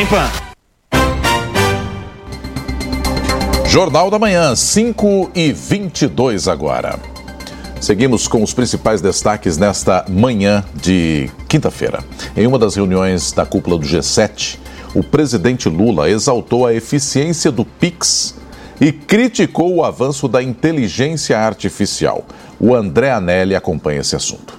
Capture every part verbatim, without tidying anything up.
Jovem Pan. Jornal da Manhã, cinco e vinte e dois agora. Seguimos com os principais destaques nesta manhã de quinta-feira. Em uma das reuniões da cúpula do G sete, o presidente Lula exaltou a eficiência do Pix e criticou o avanço da inteligência artificial. O André Anelli acompanha esse assunto.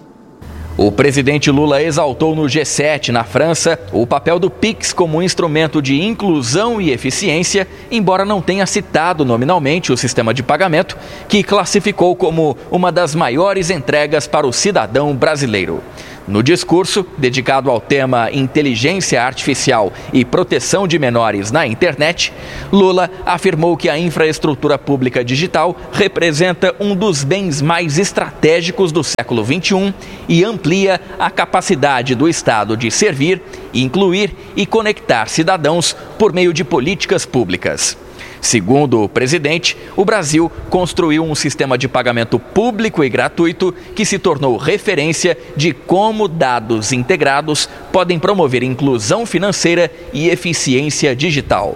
O presidente Lula exaltou no G sete, na França, o papel do Pix como instrumento de inclusão e eficiência, embora não tenha citado nominalmente o sistema de pagamento, que classificou como uma das maiores entregas para o cidadão brasileiro. No discurso, dedicado ao tema inteligência artificial e proteção de menores na internet, Lula afirmou que a infraestrutura pública digital representa um dos bens mais estratégicos do século vinte e um e amplia a capacidade do Estado de servir, incluir e conectar cidadãos por meio de políticas públicas. Segundo o presidente, o Brasil construiu um sistema de pagamento público e gratuito que se tornou referência de como dados integrados podem promover inclusão financeira e eficiência digital.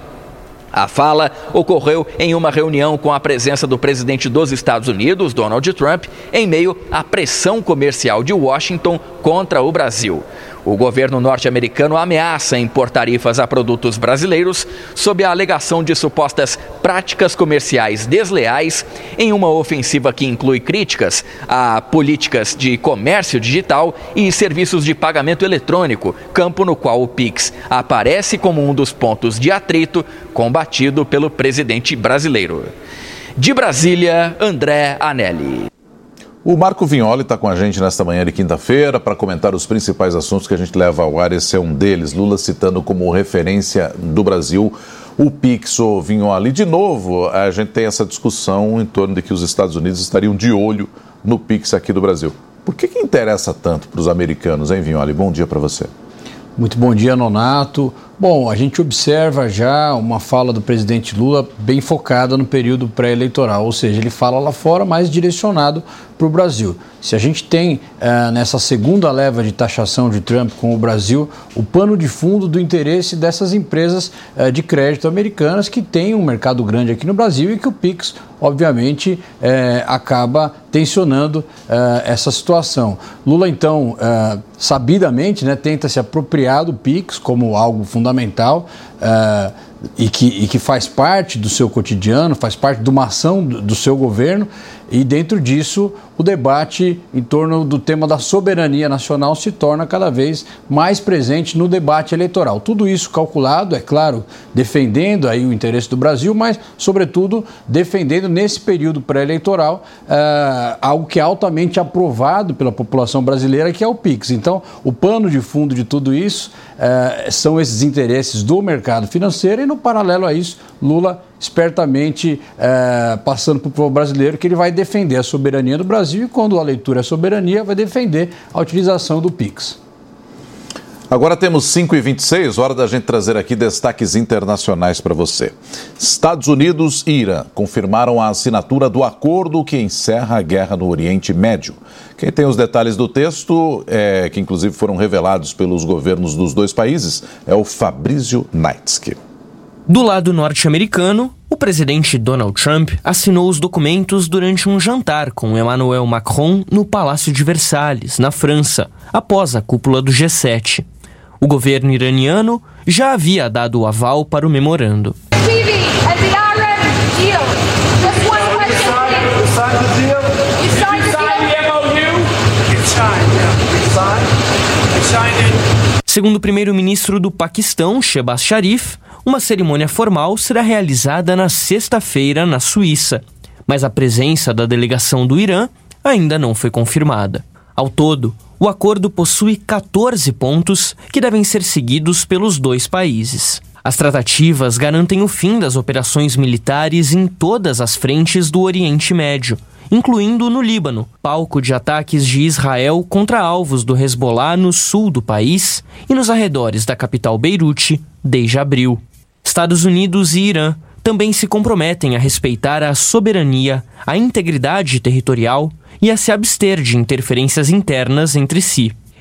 A fala ocorreu em uma reunião com a presença do presidente dos Estados Unidos, Donald Trump, em meio à pressão comercial de Washington contra o Brasil. O governo norte-americano ameaça impor tarifas a produtos brasileiros sob a alegação de supostas práticas comerciais desleais em uma ofensiva que inclui críticas a políticas de comércio digital e serviços de pagamento eletrônico, campo no qual o Pix aparece como um dos pontos de atrito combatido pelo presidente brasileiro. De Brasília, André Anelli. O Marco Vignoli está com a gente nesta manhã de quinta-feira para comentar os principais assuntos que a gente leva ao ar. Esse é um deles, Lula citando como referência do Brasil o Pix. Ô Vignoli, de novo, a gente tem essa discussão em torno de que os Estados Unidos estariam de olho no Pix aqui do Brasil. Por que que interessa tanto para os americanos, hein, Vignoli? Bom dia para você. Muito bom dia, Nonato. Bom, a gente observa já uma fala do presidente Lula bem focada no período pré-eleitoral, ou seja, ele fala lá fora, mas direcionado para o Brasil. Se a gente tem eh, nessa segunda leva de taxação de Trump com o Brasil, o pano de fundo do interesse dessas empresas eh, de crédito americanas que têm um mercado grande aqui no Brasil e que o Pix, obviamente, eh, acaba tensionando eh, essa situação. Lula, então, eh, sabidamente, né, tenta se apropriar do Pix como algo fundamental uh, e, que, e que faz parte do seu cotidiano, faz parte de uma ação do, do seu governo, e dentro disso o debate em torno do tema da soberania nacional se torna cada vez mais presente no debate eleitoral. Tudo isso calculado, é claro, defendendo aí o interesse do Brasil, mas sobretudo defendendo nesse período pré-eleitoral uh, algo que é altamente aprovado pela população brasileira, que é o Pix. Então, o pano de fundo de tudo isso uh, são esses interesses do mercado financeiro, e no paralelo a isso, Lula espertamente uh, passando para o povo brasileiro que ele vai defender a soberania do Brasil, e quando a leitura é soberania, vai defender a utilização do Pix. Agora temos cinco e vinte e seis, hora da gente trazer aqui destaques internacionais para você. Estados Unidos e Irã confirmaram a assinatura do acordo que encerra a guerra no Oriente Médio. Quem tem os detalhes do texto, é, que inclusive foram revelados pelos governos dos dois países, é o Fabrício Naitsky. Do lado norte-americano, o presidente Donald Trump assinou os documentos durante um jantar com Emmanuel Macron no Palácio de Versalhes, na França, após a cúpula do G sete. O governo iraniano já havia dado o aval para o memorando. Segundo o primeiro-ministro do Paquistão, Shehbaz Sharif, uma cerimônia formal será realizada na sexta-feira na Suíça, mas a presença da delegação do Irã ainda não foi confirmada. Ao todo, o acordo possui quatorze pontos que devem ser seguidos pelos dois países. As tratativas garantem o fim das operações militares em todas as frentes do Oriente Médio, incluindo no Líbano, palco de ataques de Israel contra alvos do Hezbollah no sul do país e nos arredores da capital Beirute desde abril. Estados Unidos e Irã também se comprometem a respeitar a soberania, a integridade territorial e a se abster de interferências internas entre si.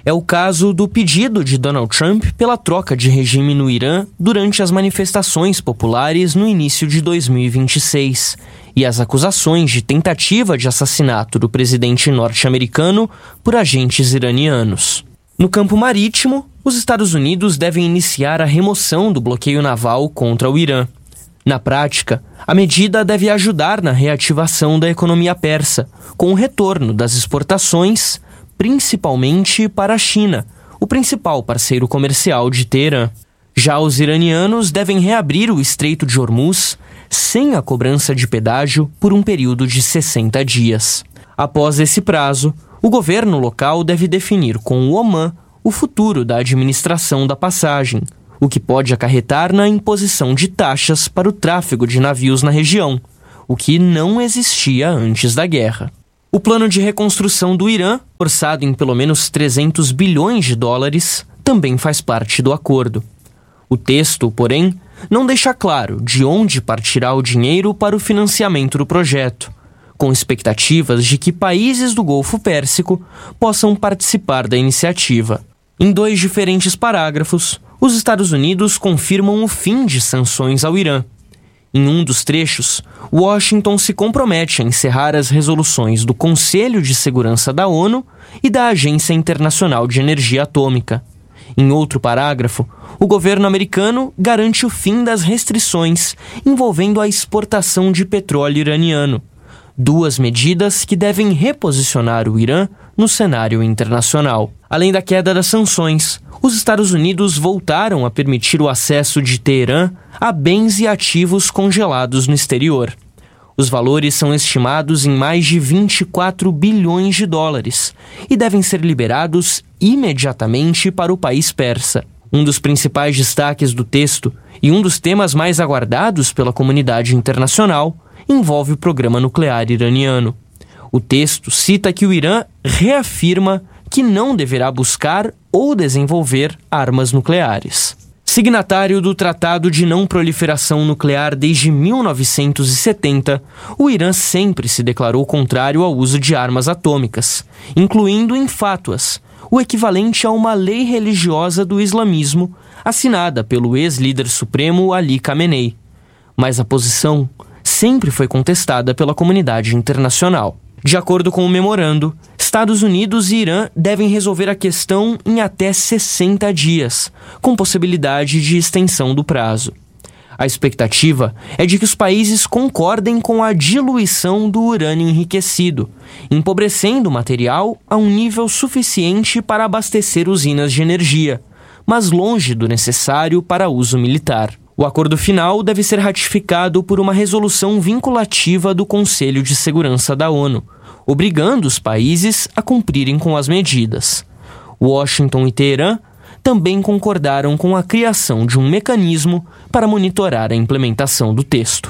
É o caso do pedido de Donald Trump pela troca de regime no Irã durante as manifestações populares no início de dois mil e vinte e seis e as acusações de tentativa de assassinato do presidente norte-americano por agentes iranianos. No campo marítimo, os Estados Unidos devem iniciar a remoção do bloqueio naval contra o Irã. Na prática, a medida deve ajudar na reativação da economia persa, com o retorno das exportações, principalmente para a China, o principal parceiro comercial de Teherã. Já os iranianos devem reabrir o Estreito de Hormuz sem a cobrança de pedágio por um período de sessenta dias. Após esse prazo, o governo local deve definir com o Omã o futuro da administração da passagem, o que pode acarretar na imposição de taxas para o tráfego de navios na região, o que não existia antes da guerra. O plano de reconstrução do Irã, orçado em pelo menos trezentos bilhões de dólares, também faz parte do acordo. O texto, porém, não deixa claro de onde partirá o dinheiro para o financiamento do projeto, com expectativas de que países do Golfo Pérsico possam participar da iniciativa. Em dois diferentes parágrafos, os Estados Unidos confirmam o fim de sanções ao Irã. Em um dos trechos, Washington se compromete a encerrar as resoluções do Conselho de Segurança da ONU e da Agência Internacional de Energia Atômica. Em outro parágrafo, o governo americano garante o fim das restrições envolvendo a exportação de petróleo iraniano, duas medidas que devem reposicionar o Irã no cenário internacional. Além da queda das sanções, os Estados Unidos voltaram a permitir o acesso de Teherã a bens e ativos congelados no exterior. Os valores são estimados em mais de vinte e quatro bilhões de dólares e devem ser liberados imediatamente para o país persa. Um dos principais destaques do texto e um dos temas mais aguardados pela comunidade internacional envolve o programa nuclear iraniano. O texto cita que o Irã reafirma que não deverá buscar ou desenvolver armas nucleares. Signatário do Tratado de Não Proliferação Nuclear desde mil novecentos e setenta, o Irã sempre se declarou contrário ao uso de armas atômicas, incluindo em fátuas, o equivalente a uma lei religiosa do islamismo, assinada pelo ex-líder supremo Ali Khamenei. Mas a posição sempre foi contestada pela comunidade internacional. De acordo com o memorando, Estados Unidos e Irã devem resolver a questão em até sessenta dias, com possibilidade de extensão do prazo. A expectativa é de que os países concordem com a diluição do urânio enriquecido, empobrecendo o material a um nível suficiente para abastecer usinas de energia, mas longe do necessário para uso militar. O acordo final deve ser ratificado por uma resolução vinculativa do Conselho de Segurança da ONU, obrigando os países a cumprirem com as medidas. Washington e Teherã também concordaram com a criação de um mecanismo para monitorar a implementação do texto.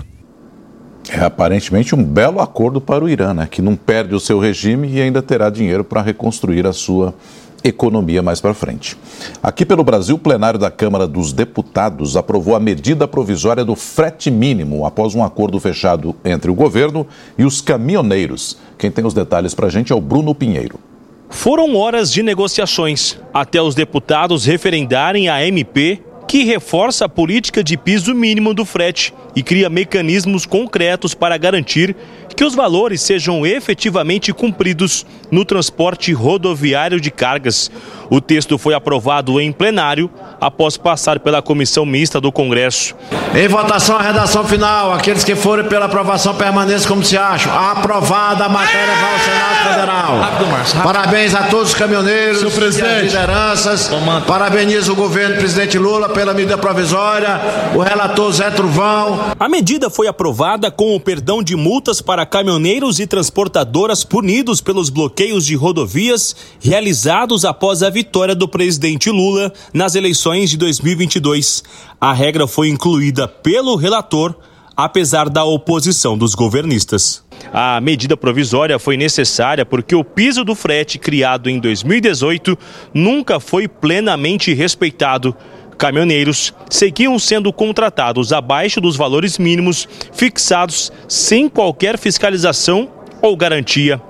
É aparentemente um belo acordo para o Irã, né? Que não perde o seu regime e ainda terá dinheiro para reconstruir a sua economia mais para frente. Aqui pelo Brasil, o plenário da Câmara dos Deputados aprovou a medida provisória do frete mínimo após um acordo fechado entre o governo e os caminhoneiros. Quem tem os detalhes para a gente é o Bruno Pinheiro. Foram horas de negociações até os deputados referendarem a M P que reforça a política de piso mínimo do frete e cria mecanismos concretos para garantir que os valores sejam efetivamente cumpridos no transporte rodoviário de cargas. O texto foi aprovado em plenário após passar pela comissão mista do Congresso. Em votação, a redação final. Aqueles que forem pela aprovação permaneçam como se acham. Aprovada a matéria, vai ao Senado Federal. Rápido, Márcio, rápido. Parabéns a todos os caminhoneiros e as lideranças. Parabenizo o governo, presidente Lula, pela medida provisória. O relator Zé Truvão. A medida foi aprovada com o perdão de multas para caminhoneiros e transportadoras punidos pelos bloqueios de rodovias realizados após a vitória do presidente Lula nas eleições de dois mil e vinte e dois. A regra foi incluída pelo relator, apesar da oposição dos governistas. A medida provisória foi necessária porque o piso do frete criado em dois mil e dezoito nunca foi plenamente respeitado. Caminhoneiros seguiam sendo contratados abaixo dos valores mínimos fixados sem qualquer fiscalização ou garantia.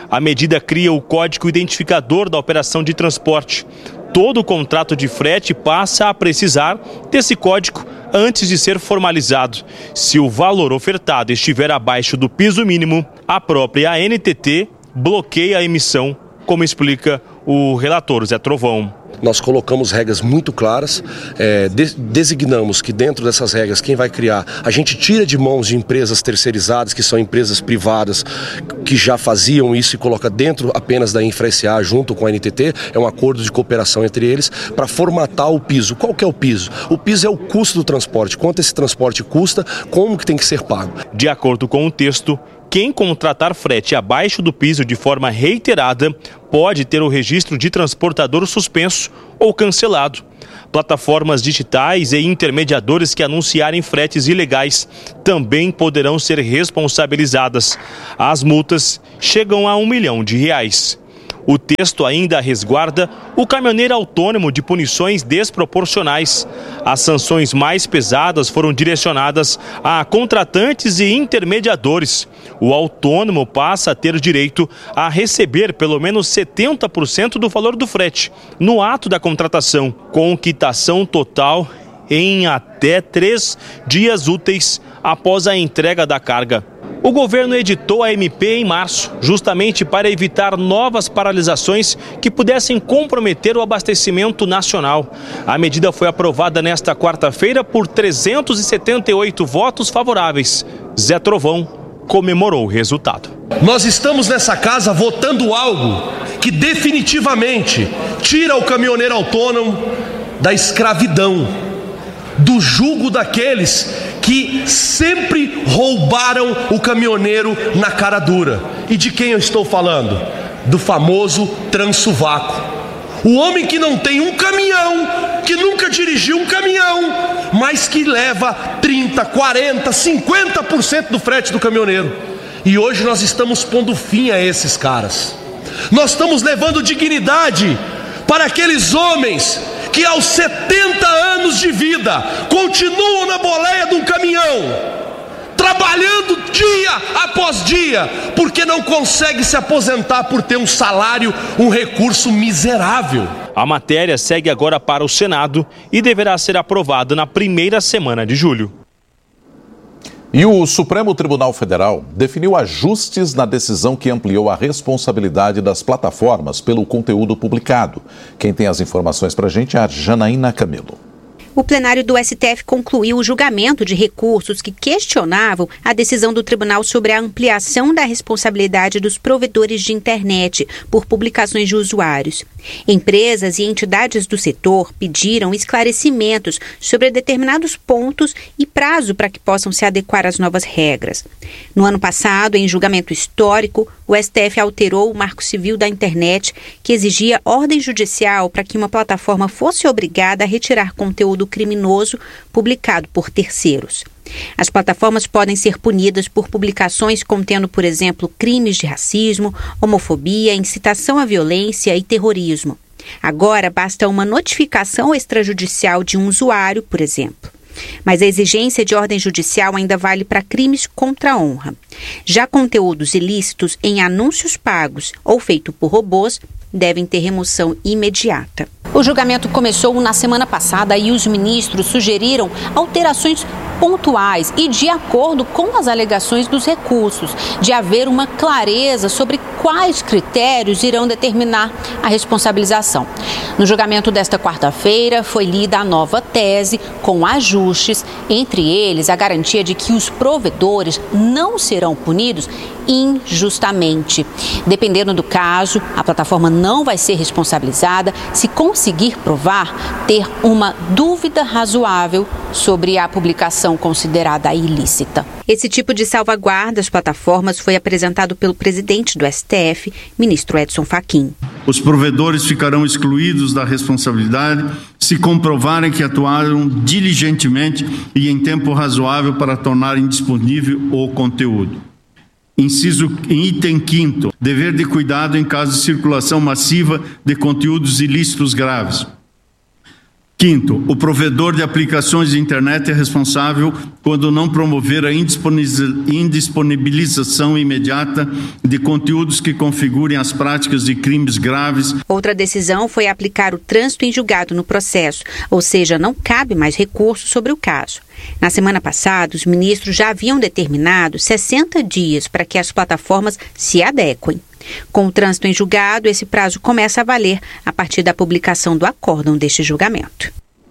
A medida cria o código identificador da operação de transporte. Todo contrato de frete passa a precisar desse código antes de ser formalizado. Se o valor ofertado estiver abaixo do piso mínimo, a própria A N T T bloqueia a emissão, como explica o relator Zé Trovão. Nós colocamos regras muito claras, é, de, designamos que dentro dessas regras quem vai criar, a gente tira de mãos de empresas terceirizadas, que são empresas privadas que já faziam isso e coloca dentro apenas da InfraSA junto com a N T T, é um acordo de cooperação entre eles para formatar o piso. Qual que é o piso? O piso é o custo do transporte, quanto esse transporte custa, como que tem que ser pago. De acordo com o texto, quem contratar frete abaixo do piso de forma reiterada pode ter o registro de transportador suspenso ou cancelado. Plataformas digitais e intermediadores que anunciarem fretes ilegais também poderão ser responsabilizadas. As multas chegam a um milhão de reais. O texto ainda resguarda o caminhoneiro autônomo de punições desproporcionais. As sanções mais pesadas foram direcionadas a contratantes e intermediadores. O autônomo passa a ter direito a receber pelo menos setenta por cento do valor do frete no ato da contratação, com quitação total em até três dias úteis após a entrega da carga. O governo editou a M P em março, justamente para evitar novas paralisações que pudessem comprometer o abastecimento nacional. A medida foi aprovada nesta quarta-feira por trezentos e setenta e oito votos favoráveis. Zé Trovão comemorou o resultado. Nós estamos nessa casa votando algo que definitivamente tira o caminhoneiro autônomo da escravidão, do jugo daqueles que sempre roubaram o caminhoneiro na cara dura. E de quem eu estou falando? Do famoso Transuvaco. O homem que não tem um caminhão, que nunca dirigiu um caminhão, mas que leva trinta, quarenta, cinquenta por cento do frete do caminhoneiro. E hoje nós estamos pondo fim a esses caras. Nós estamos levando dignidade para aqueles homens que aos setenta anos de vida continuam na boleia de um caminhão, trabalhando dia após dia, porque não consegue se aposentar por ter um salário, um recurso miserável. A matéria segue agora para o Senado e deverá ser aprovada na primeira semana de julho. E o Supremo Tribunal Federal definiu ajustes na decisão que ampliou a responsabilidade das plataformas pelo conteúdo publicado. Quem tem as informações para a gente é a Janaína Camilo. O plenário do S T F concluiu o julgamento de recursos que questionavam a decisão do tribunal sobre a ampliação da responsabilidade dos provedores de internet por publicações de usuários. Empresas e entidades do setor pediram esclarecimentos sobre determinados pontos e prazo para que possam se adequar às novas regras. No ano passado, em julgamento histórico, o S T F alterou o Marco Civil da Internet, que exigia ordem judicial para que uma plataforma fosse obrigada a retirar conteúdo criminoso publicado por terceiros. As plataformas podem ser punidas por publicações contendo, por exemplo, crimes de racismo, homofobia, incitação à violência e terrorismo. Agora, basta uma notificação extrajudicial de um usuário, por exemplo. Mas a exigência de ordem judicial ainda vale para crimes contra a honra. Já conteúdos ilícitos em anúncios pagos ou feitos por robôs devem ter remoção imediata. O julgamento começou na semana passada e os ministros sugeriram alterações pontuais e de acordo com as alegações dos recursos, de haver uma clareza sobre quais critérios irão determinar a responsabilização. No julgamento desta quarta-feira, foi lida a nova tese com ajustes, entre eles a garantia de que os provedores não serão punidos injustamente. Dependendo do caso, a plataforma não vai ser responsabilizada se conseguir provar ter uma dúvida razoável sobre a publicação considerada ilícita. Esse tipo de salvaguarda às plataformas foi apresentado pelo presidente do S T F, ministro Edson Fachin. Os provedores ficarão excluídos da responsabilidade se comprovarem que atuaram diligentemente e em tempo razoável para tornarem disponível o conteúdo. Inciso em item quinto, dever de cuidado em caso de circulação massiva de conteúdos ilícitos graves. Quinto, o provedor de aplicações de internet é responsável quando não promover a indisponibilização imediata de conteúdos que configurem as práticas de crimes graves. Outra decisão foi aplicar o trânsito em julgado no processo, ou seja, não cabe mais recurso sobre o caso. Na semana passada, os ministros já haviam determinado sessenta dias para que as plataformas se adequem. Com o trânsito em julgado, esse prazo começa a valer a partir da publicação do acórdão deste julgamento.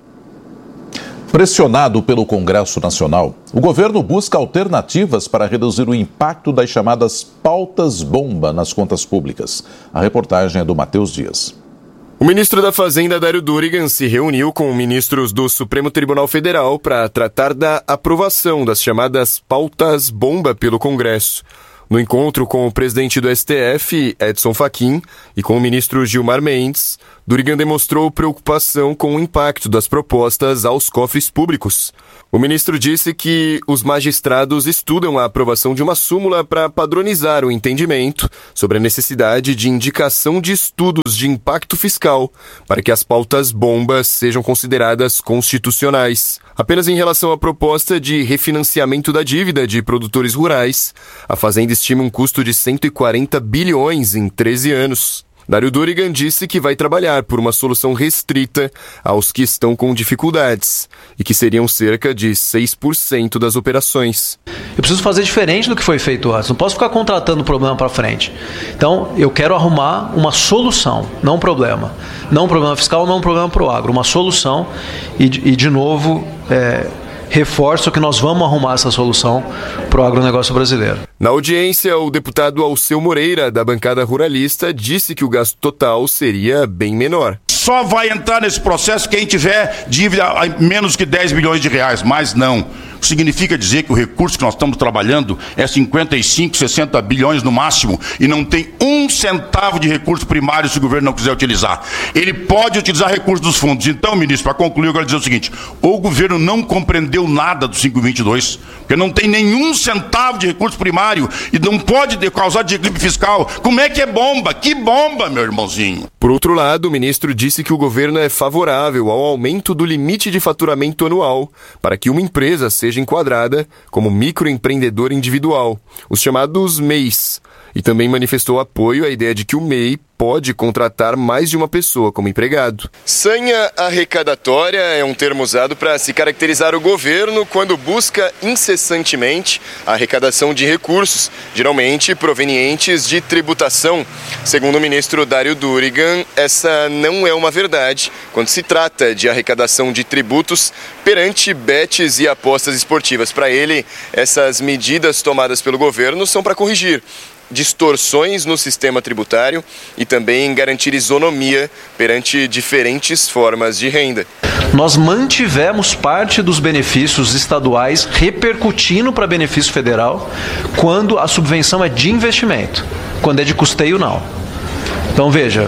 Pressionado pelo Congresso Nacional, o governo busca alternativas para reduzir o impacto das chamadas pautas-bomba nas contas públicas. A reportagem é do Matheus Dias. O ministro da Fazenda, Dário Durigan, se reuniu com ministros do Supremo Tribunal Federal para tratar da aprovação das chamadas pautas-bomba pelo Congresso. No encontro com o presidente do S T F, Edson Fachin, e com o ministro Gilmar Mendes, Durigan demonstrou preocupação com o impacto das propostas aos cofres públicos. O ministro disse que os magistrados estudam a aprovação de uma súmula para padronizar o entendimento sobre a necessidade de indicação de estudos de impacto fiscal para que as pautas bombas sejam consideradas constitucionais. Apenas em relação à proposta de refinanciamento da dívida de produtores rurais, a Fazenda estima um custo de cento e quarenta bilhões em treze anos. Dário Durigan disse que vai trabalhar por uma solução restrita aos que estão com dificuldades e que seriam cerca de seis por cento das operações. Eu preciso fazer diferente do que foi feito antes, não posso ficar contratando o problema para frente. Então, eu quero arrumar uma solução, não um problema. Não um problema fiscal, não um problema para o agro, uma solução e, e de novo... É, reforço que nós vamos arrumar essa solução para o agronegócio brasileiro. Na audiência, o deputado Alceu Moreira, da bancada ruralista, disse que o gasto total seria bem menor. Só vai entrar nesse processo quem tiver dívida a menos que dez bilhões de reais, mas não. Significa dizer que o recurso que nós estamos trabalhando é cinquenta e cinco, sessenta bilhões no máximo e não tem um centavo de recurso primário se o governo não quiser utilizar. Ele pode utilizar recursos dos fundos. Então, ministro, para concluir, eu quero dizer o seguinte: ou o governo não compreendeu nada do cinco vinte e dois, porque não tem nenhum centavo de recurso primário e não pode causar desequilíbrio fiscal. Como é que é bomba? Que bomba, meu irmãozinho! Por outro lado, o ministro disse que o governo é favorável ao aumento do limite de faturamento anual para que uma empresa seja enquadrada como microempreendedor individual, os chamados M E Is, e também manifestou apoio à ideia de que o M E I pode contratar mais de uma pessoa como empregado. Sanha arrecadatória é um termo usado para se caracterizar o governo quando busca incessantemente a arrecadação de recursos, geralmente provenientes de tributação. Segundo o ministro Dário Durigan, essa não é uma verdade quando se trata de arrecadação de tributos perante bets e apostas esportivas. Para ele, essas medidas tomadas pelo governo são para corrigir distorções no sistema tributário e também garantir isonomia perante diferentes formas de renda. Nós mantivemos parte dos benefícios estaduais repercutindo para benefício federal quando a subvenção é de investimento, quando é de custeio não. Então veja,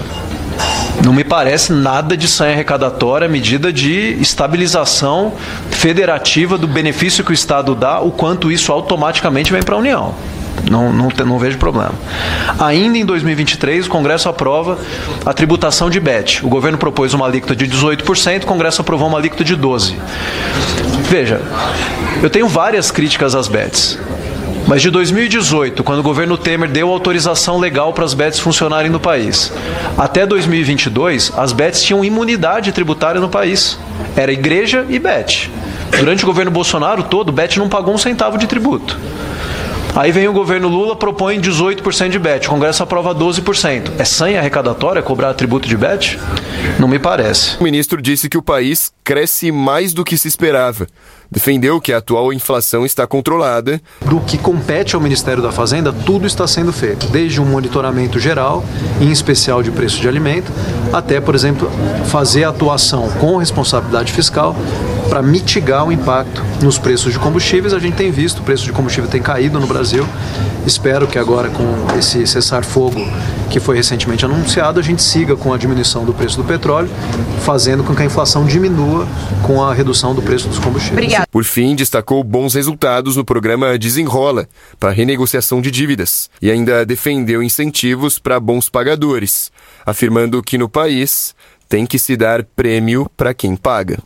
não me parece nada de sanha arrecadatória, medida de estabilização federativa do benefício que o Estado dá, o quanto isso automaticamente vem para a União. Não, não, não vejo problema. Ainda em dois mil e vinte e três, o Congresso aprova a tributação de B E T. O governo propôs uma alíquota de dezoito por cento, o Congresso aprovou uma alíquota de doze por cento. Veja, eu tenho várias críticas às B E Ts. Mas de dois mil e dezoito, quando o governo Temer deu autorização legal para as B E Ts funcionarem no país, até dois mil e vinte e dois, as B E Ts tinham imunidade tributária no país. Era igreja e B E T. Durante o governo Bolsonaro todo, o B E T não pagou um centavo de tributo. Aí vem o governo Lula, propõe dezoito por cento de B E T. O Congresso aprova doze por cento. É sanha arrecadatória cobrar tributo de B E T? Não me parece. O ministro disse que o país cresce mais do que se esperava. Defendeu que a atual inflação está controlada. Do que compete ao Ministério da Fazenda, tudo está sendo feito. Desde um monitoramento geral, em especial de preço de alimento, até, por exemplo, fazer a atuação com responsabilidade fiscal para mitigar o impacto nos preços de combustíveis. A gente tem visto, o preço de combustível tem caído no Brasil. Espero que agora, com esse cessar-fogo que foi recentemente anunciado, a gente siga com a diminuição do preço do petróleo, fazendo com que a inflação diminua com a redução do preço dos combustíveis. Obrigada. Por fim, destacou bons resultados no programa Desenrola, para renegociação de dívidas, e ainda defendeu incentivos para bons pagadores, afirmando que no país tem que se dar prêmio para quem paga.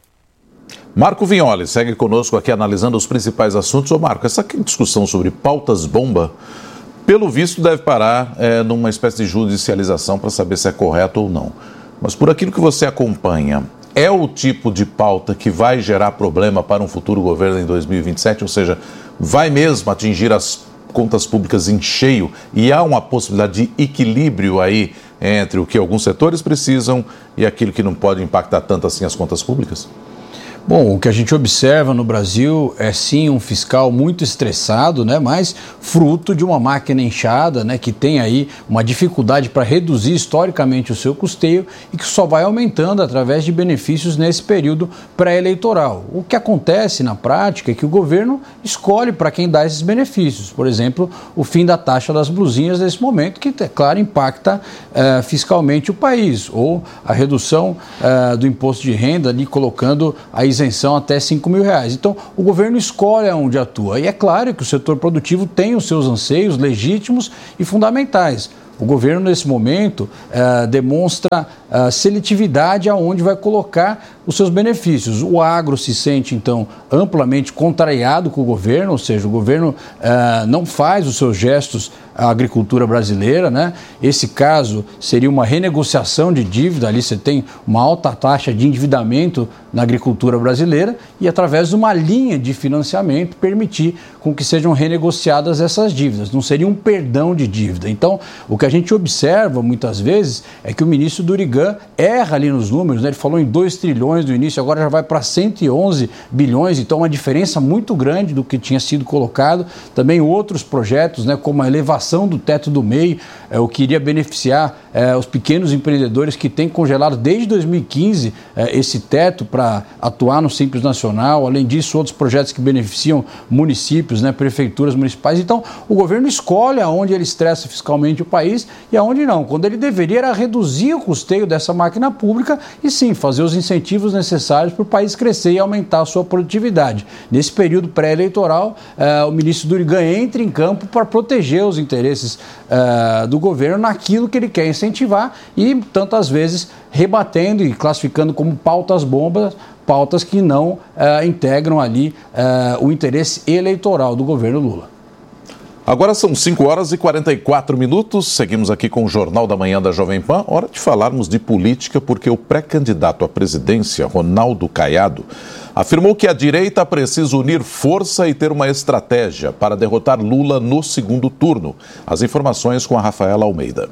Marco Vignoli segue conosco aqui analisando os principais assuntos. Ô Marco, essa discussão sobre pautas bomba, pelo visto deve parar é, numa espécie de judicialização para saber se é correto ou não. Mas por aquilo que você acompanha, é o tipo de pauta que vai gerar problema para um futuro governo em dois mil e vinte e sete? Ou seja, vai mesmo atingir as contas públicas em cheio e há uma possibilidade de equilíbrio aí entre o que alguns setores precisam e aquilo que não pode impactar tanto assim as contas públicas? Bom, o que a gente observa no Brasil é sim um fiscal muito estressado, né, mas fruto de uma máquina inchada, né, que tem aí uma dificuldade para reduzir historicamente o seu custeio e que só vai aumentando através de benefícios nesse período pré-eleitoral. O que acontece na prática é que o governo escolhe para quem dá esses benefícios. Por exemplo, o fim da taxa das blusinhas nesse momento, que, é claro, impacta eh, fiscalmente o país, ou a redução eh, do imposto de renda, ali colocando a isenção até cinco mil reais. Então, o governo escolhe onde atua. E é claro que o setor produtivo tem os seus anseios legítimos e fundamentais. O governo, nesse momento, eh, demonstra eh, seletividade aonde vai colocar os seus benefícios. O agro se sente, então, amplamente contrariado com o governo, ou seja, o governo eh, não faz os seus gestos à agricultura brasileira, né? Esse caso seria uma renegociação de dívida, ali você tem uma alta taxa de endividamento na agricultura brasileira e, através de uma linha de financiamento, permitir com que sejam renegociadas essas dívidas. Não seria um perdão de dívida. Então, o que a gente observa muitas vezes é que o ministro Durigan erra ali nos números, né? Ele falou em dois trilhões no início, agora já vai para cento e onze bilhões, então uma diferença muito grande do que tinha sido colocado. Também outros projetos, né, como a elevação do teto do M E I, é, o que iria beneficiar é, os pequenos empreendedores que têm congelado desde dois mil e quinze é, esse teto para atuar no Simples Nacional. Além disso, outros projetos que beneficiam municípios, né, prefeituras municipais. Então, o governo escolhe aonde ele estressa fiscalmente o país e aonde não. Quando ele deveria era reduzir o custeio dessa máquina pública e sim, fazer os incentivos necessários para o país crescer e aumentar a sua produtividade. Nesse período pré-eleitoral, eh, o ministro Durigan entra em campo para proteger os interesses eh, do governo naquilo que ele quer incentivar e tantas vezes rebatendo e classificando como pautas bombas, pautas que não eh, integram ali eh, o interesse eleitoral do governo Lula. Agora são cinco horas e quarenta e quatro minutos, seguimos aqui com o Jornal da Manhã da Jovem Pan. Hora de falarmos de política, porque o pré-candidato à presidência, Ronaldo Caiado, afirmou que a direita precisa unir força e ter uma estratégia para derrotar Lula no segundo turno. As informações com a Rafaela Almeida.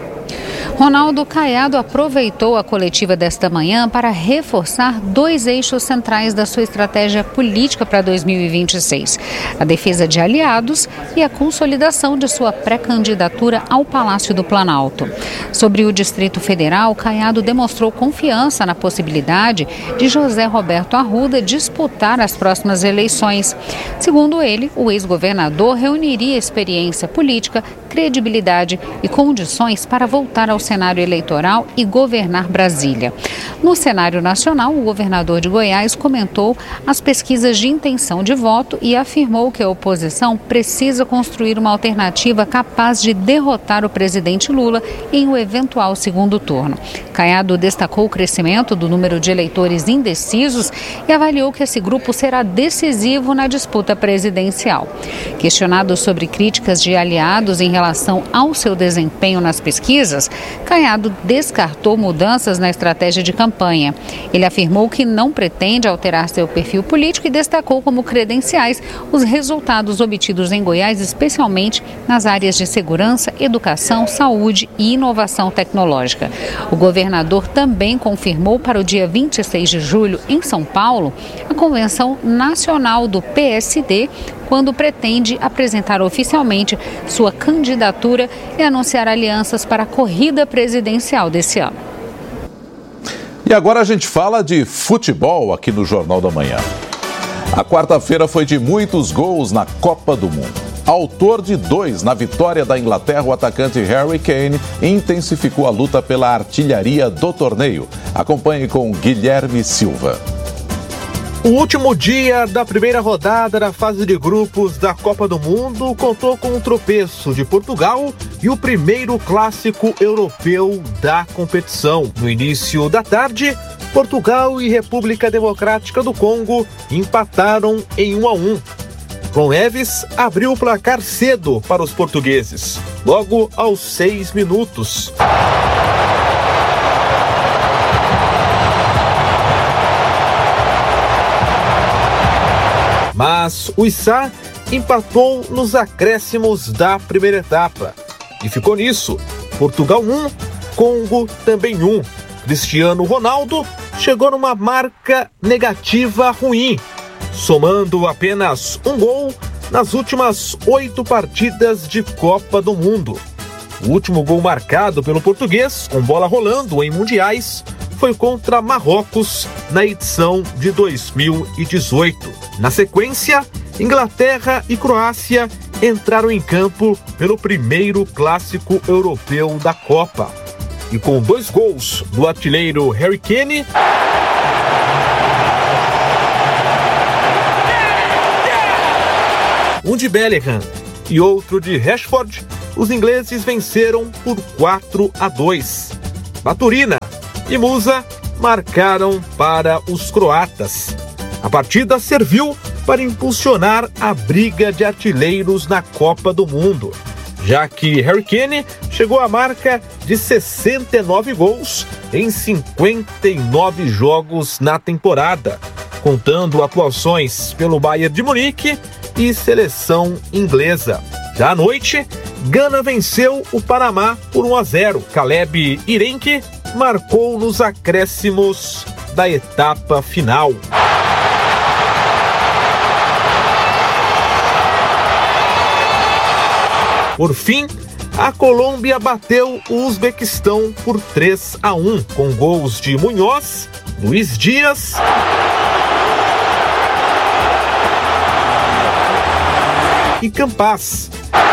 Ronaldo Caiado aproveitou a coletiva desta manhã para reforçar dois eixos centrais da sua estratégia política para dois mil e vinte e seis: a defesa de aliados e a consolidação de sua pré-candidatura ao Palácio do Planalto. Sobre o Distrito Federal, Caiado demonstrou confiança na possibilidade de José Roberto Arruda disputar as próximas eleições. Segundo ele, o ex-governador reuniria experiência política, credibilidade e condições para voltar ao cenário eleitoral e governar Brasília. No cenário nacional, o governador de Goiás comentou as pesquisas de intenção de voto e afirmou que a oposição precisa construir uma alternativa capaz de derrotar o presidente Lula em um eventual segundo turno. Caiado destacou o crescimento do número de eleitores indecisos e avaliou que esse grupo será decisivo na disputa presidencial. Questionado sobre críticas de aliados em relação ao seu desempenho nas pesquisas, Caiado descartou mudanças na estratégia de campanha. Ele afirmou que não pretende alterar seu perfil político e destacou como credenciais os resultados obtidos em Goiás, especialmente nas áreas de segurança, educação, saúde e inovação tecnológica. O governador também confirmou para o dia vinte e seis de julho, em São Paulo, a convenção nacional do P S D, quando pretende apresentar oficialmente sua candidatura e anunciar alianças para a corrida presidencial desse ano. E agora a gente fala de futebol aqui no Jornal da Manhã. A quarta-feira foi de muitos gols na Copa do Mundo. Autor de dois na vitória da Inglaterra, o atacante Harry Kane intensificou a luta pela artilharia do torneio. Acompanhe com Guilherme Silva. O último dia da primeira rodada da fase de grupos da Copa do Mundo contou com um tropeço de Portugal e o primeiro clássico europeu da competição. No início da tarde, Portugal e República Democrática do Congo empataram em um a um. João Neves abriu o placar cedo para os portugueses, logo aos seis minutos. Mas o Issá empatou nos acréscimos da primeira etapa. E ficou nisso. Portugal um, Congo também um. Cristiano Ronaldo chegou numa marca negativa ruim, somando apenas um gol nas últimas oito partidas de Copa do Mundo. O último gol marcado pelo português, com bola rolando em mundiais, foi contra Marrocos na edição de dois mil e dezoito. Na sequência, Inglaterra e Croácia entraram em campo pelo primeiro clássico europeu da Copa. E com dois gols do artilheiro Harry Kane, um de Bellingham e outro de Rashford, os ingleses venceram por quatro a dois. Baturina e Musa marcaram para os croatas. A partida serviu para impulsionar a briga de artilheiros na Copa do Mundo, já que Harry Kane chegou à marca de sessenta e nove gols em cinquenta e nove jogos na temporada, contando atuações pelo Bayern de Munique e seleção inglesa. Já à noite, Gana venceu o Panamá por um a zero. Caleb Irenque marcou nos acréscimos da etapa final. Por fim, a Colômbia bateu o Uzbequistão por três a um, com gols de Munhoz, Luiz Dias e Campas.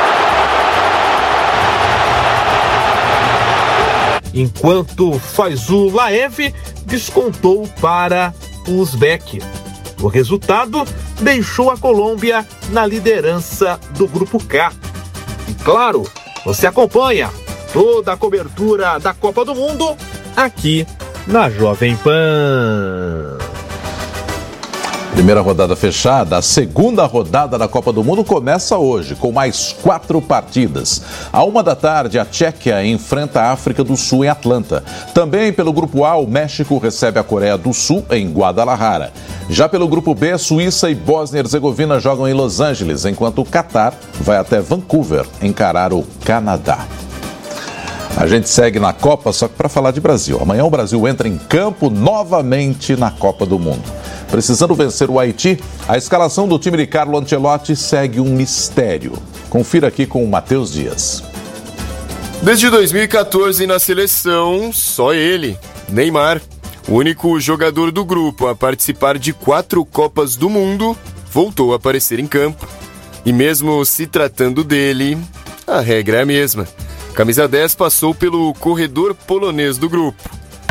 Enquanto Faizu Laev descontou para o Uzbek. O resultado deixou a Colômbia na liderança do Grupo K. E claro, você acompanha toda a cobertura da Copa do Mundo aqui na Jovem Pan. Primeira rodada fechada, a segunda rodada da Copa do Mundo começa hoje, com mais quatro partidas. À uma da tarde, a Tchequia enfrenta a África do Sul em Atlanta. Também pelo Grupo A, o México recebe a Coreia do Sul em Guadalajara. Já pelo Grupo B, Suíça e Bósnia e Herzegovina jogam em Los Angeles, enquanto o Catar vai até Vancouver encarar o Canadá. A gente segue na Copa, só que para falar de Brasil. Amanhã o Brasil entra em campo novamente na Copa do Mundo. Precisando vencer o Haiti, a escalação do time de Carlo Ancelotti segue um mistério. Confira aqui com o Matheus Dias. Desde dois mil e quatorze na seleção, só ele, Neymar, o único jogador do grupo a participar de quatro Copas do Mundo, voltou a aparecer em campo. E mesmo se tratando dele, a regra é a mesma. Camisa dez passou pelo corredor polonês do grupo.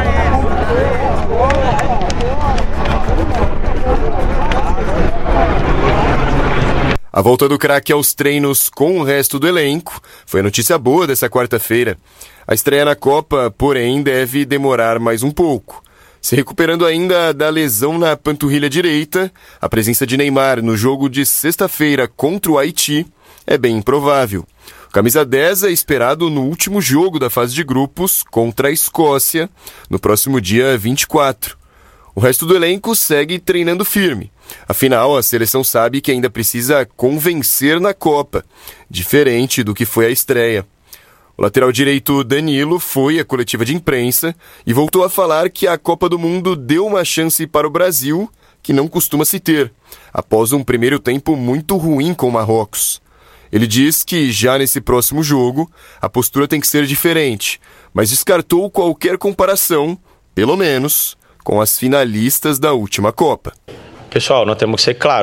A volta do craque aos treinos com o resto do elenco foi a notícia boa dessa quarta-feira. A estreia na Copa, porém, deve demorar mais um pouco. Se recuperando ainda da lesão na panturrilha direita, a presença de Neymar no jogo de sexta-feira contra o Haiti é bem improvável. O camisa dez é esperado no último jogo da fase de grupos contra a Escócia, no próximo dia vinte e quatro. O resto do elenco segue treinando firme. Afinal, a seleção sabe que ainda precisa convencer na Copa, diferente do que foi a estreia. O lateral direito Danilo foi à coletiva de imprensa e voltou a falar que a Copa do Mundo deu uma chance para o Brasil que não costuma se ter, após um primeiro tempo muito ruim com o Marrocos. Ele diz que já nesse próximo jogo a postura tem que ser diferente, mas descartou qualquer comparação, pelo menos, com as finalistas da última Copa. Pessoal, nós temos que ser claro,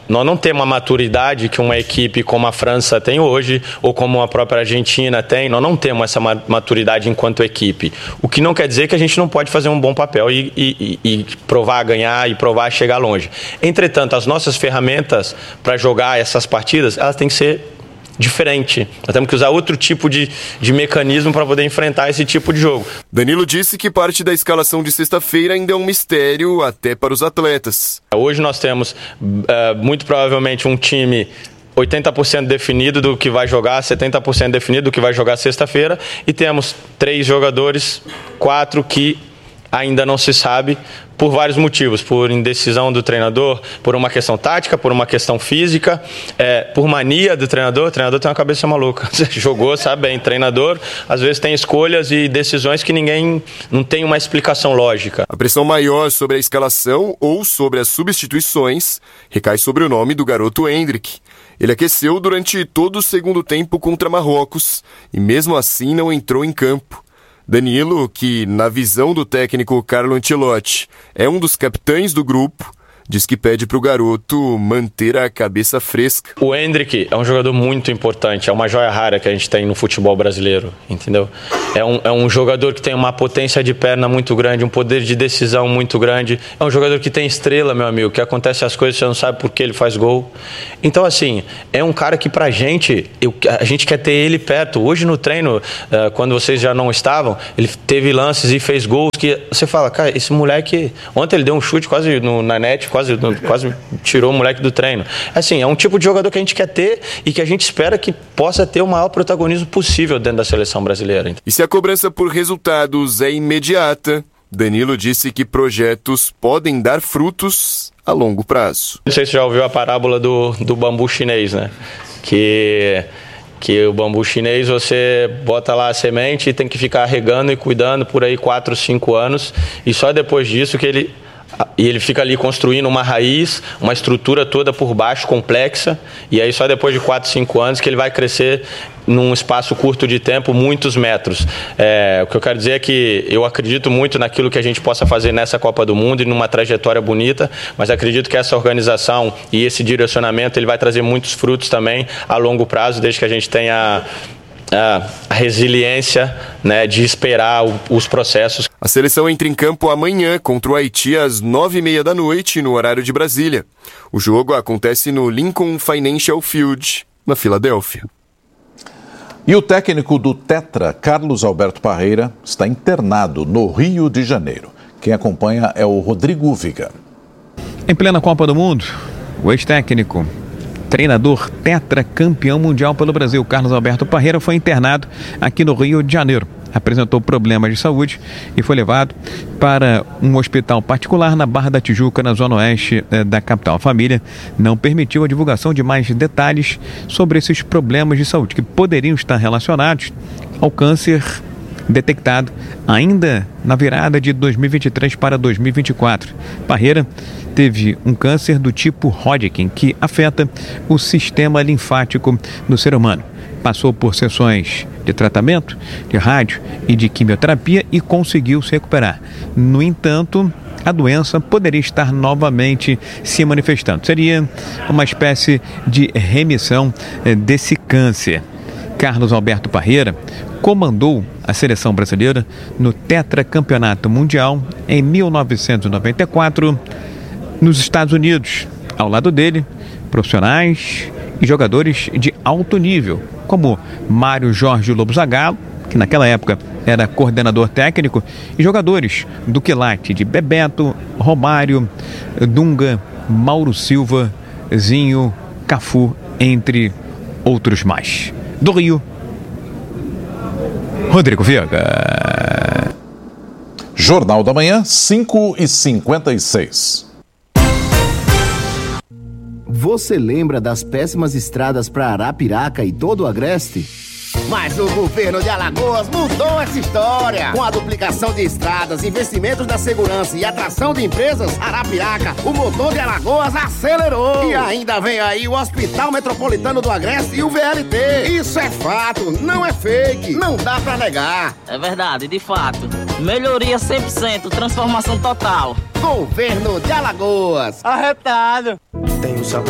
nós não temos a maturidade que uma equipe como a França tem hoje, ou como a própria Argentina tem. Nós não temos essa maturidade enquanto equipe. O que não quer dizer que a gente não pode fazer um bom papel e, e, e provar ganhar e provar chegar longe. Entretanto, as nossas ferramentas para jogar essas partidas, elas têm que ser diferente. Nós temos que usar outro tipo de, de mecanismo para poder enfrentar esse tipo de jogo. Danilo disse que parte da escalação de sexta-feira ainda é um mistério até para os atletas. Hoje nós temos uh, muito provavelmente um time oitenta por cento definido do que vai jogar, setenta por cento definido do que vai jogar sexta-feira, e temos três jogadores, quatro que ainda não se sabe, por vários motivos, por indecisão do treinador, por uma questão tática, por uma questão física, é, por mania do treinador. O treinador tem uma cabeça maluca. Você jogou, sabe bem, treinador às vezes tem escolhas e decisões que ninguém não tem uma explicação lógica. A pressão maior sobre a escalação ou sobre as substituições recai sobre o nome do garoto Endrick. Ele aqueceu durante todo o segundo tempo contra Marrocos e mesmo assim não entrou em campo. Danilo, que na visão do técnico Carlo Ancelotti é um dos capitães do grupo, diz que pede para o garoto manter a cabeça fresca. O Endrick é um jogador muito importante, é uma joia rara que a gente tem no futebol brasileiro, entendeu? É um, é um jogador que tem uma potência de perna muito grande, um poder de decisão muito grande. É um jogador que tem estrela, meu amigo, que acontece as coisas, você não sabe por que ele faz gol. Então, assim, é um cara que pra gente, eu, a gente quer ter ele perto. Hoje no treino, uh, quando vocês já não estavam, ele teve lances e fez gols que você fala, cara, esse moleque... Ontem ele deu um chute quase no, na net, quase, quase tirou o moleque do treino. Assim, é um tipo de jogador que a gente quer ter e que a gente espera que possa ter o maior protagonismo possível dentro da seleção brasileira. E se a cobrança por resultados é imediata, Danilo disse que projetos podem dar frutos a longo prazo. Não sei se você já ouviu a parábola do, do bambu chinês, né? Que... que o bambu chinês você bota lá a semente e tem que ficar regando e cuidando por aí quatro, cinco anos, e só depois disso que ele e ele fica ali construindo uma raiz, uma estrutura toda por baixo complexa, e aí só depois de quatro, cinco anos que ele vai crescer num espaço curto de tempo, muitos metros. É, o que eu quero dizer é que eu acredito muito naquilo que a gente possa fazer nessa Copa do Mundo e numa trajetória bonita, mas acredito que essa organização e esse direcionamento ele vai trazer muitos frutos também a longo prazo, desde que a gente tenha a, a resiliência, né, de esperar o, os processos. A seleção entra em campo amanhã contra o Haiti às nove e meia da noite, no horário de Brasília. O jogo acontece no Lincoln Financial Field, na Filadélfia. E o técnico do Tetra, Carlos Alberto Parreira, está internado no Rio de Janeiro. Quem acompanha é o Rodrigo Viga. Em plena Copa do Mundo, o ex-técnico, treinador tetracampeão mundial pelo Brasil, Carlos Alberto Parreira, foi internado aqui no Rio de Janeiro. Apresentou problemas de saúde e foi levado para um hospital particular na Barra da Tijuca, na zona oeste eh, da capital. A família não permitiu a divulgação de mais detalhes sobre esses problemas de saúde que poderiam estar relacionados ao câncer detectado ainda na virada de dois mil e vinte e três para dois mil e vinte e quatro. Parreira teve um câncer do tipo Hodgkin, que afeta o sistema linfático do ser humano. Passou por sessões de tratamento, de rádio e de quimioterapia e conseguiu se recuperar. No entanto, a doença poderia estar novamente se manifestando. Seria uma espécie de remissão desse câncer. Carlos Alberto Parreira comandou a seleção brasileira no tetracampeonato mundial em mil novecentos e noventa e quatro nos Estados Unidos. Ao lado dele, profissionais e jogadores de alto nível, como Mário Jorge Lobo Zagallo, que naquela época era coordenador técnico, e jogadores do quilate de Bebeto, Romário, Dunga, Mauro Silva, Zinho, Cafu, entre outros mais. Do Rio, Rodrigo Viga. Jornal da Manhã, cinco e cinquenta e seis. Você lembra das péssimas estradas para Arapiraca e todo o Agreste? Mas o governo de Alagoas mudou essa história. Com a duplicação de estradas, investimentos na segurança e atração de empresas, Arapiraca, o motor de Alagoas acelerou. E ainda vem aí o Hospital Metropolitano do Agreste e o V L T. Isso é fato, não é fake, não dá pra negar. É verdade, de fato. Melhoria cem por cento, transformação total. Governo de Alagoas. Arretado. Tem um sabor.